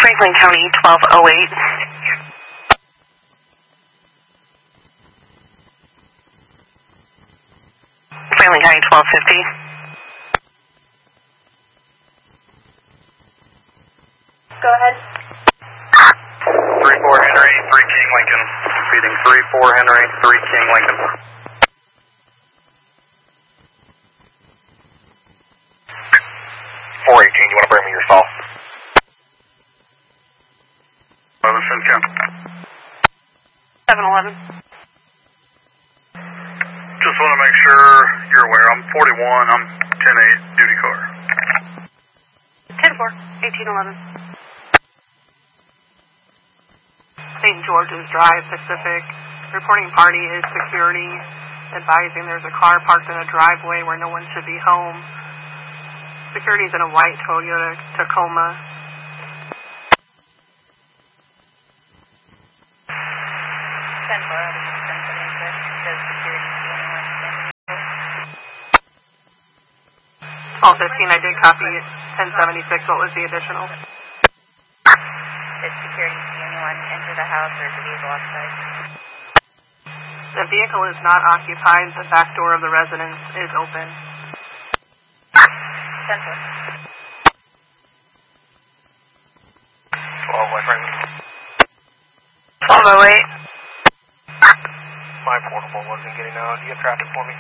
Franklin County 1208. Franklin County 1250. Go ahead. 3-4 Henry, 3 King Lincoln. Feeding 3-4 Henry, 3 King Lincoln. 418, you want to bring me your salt? 11 Simcoe. 711. Just want to make sure you're aware. I'm 41. I'm 10-8 duty car. 10-4, 1811. St. George's Drive, Pacific. Reporting party is security, advising there's a car parked in a driveway where no one should be home. Security's in a white Toyota Tacoma. 1215, I did copy it. 1076, what was the additional? Did security see anyone enter the house or is the vehicle occupied? The vehicle is not occupied. The back door of the residence is open. 10-4. 12 West Franklin. 1208. My portable wasn't getting out. Do you have traffic for me?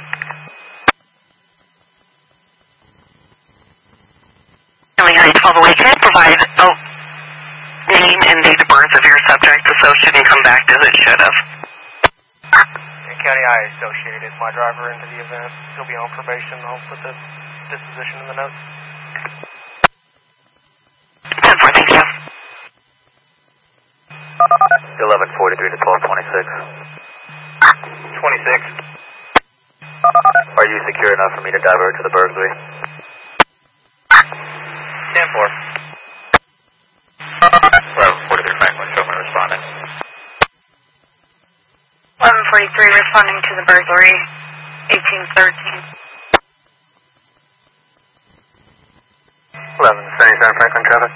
Franklin County 1208, can I provide name and date of birth of your subject so she can come back as it should have? County I associated my driver into the event. He'll be on probation. I'll put the disposition in the notes. 10-4, thank you. 1143 to 1226. 26. Are you secure enough for me to divert to the burglary? 10-4. 1143 Franklin, show me responding. 1143 responding to the burglary. 1813. 1177 Franklin traffic.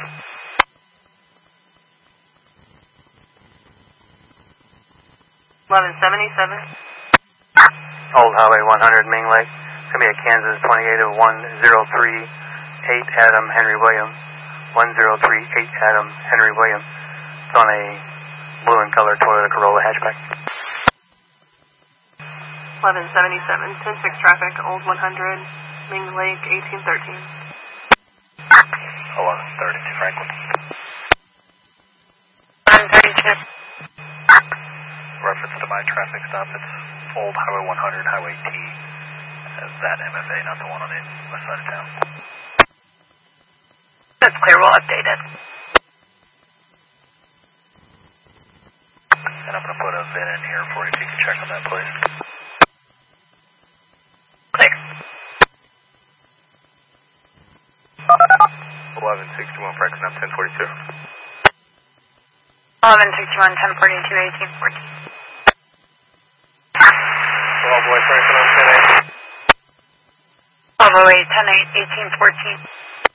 1177. Old Highway 100, Ming Lake. It's going to be a Kansas 28-1038 Adam Henry Williams. 1038 Adam Henry Williams. It's on a blue and color Toyota Corolla hatchback. 1177. 10-6 traffic. Old 100. Ming Lake 1813. 1132 Franklin. 1132. Reference to my traffic stop, it's Old Highway 100, Highway T. That MFA, not the one on the west side of town. That's clear, we'll update it. And I'm going to put a VIN in here for you if you can check on that, please. Clear. 1161 Franklin, I'm 1042. 1161, 1042, 1814. 12 West Franklin, I'm 10-8. 1208, 10-8, 1814.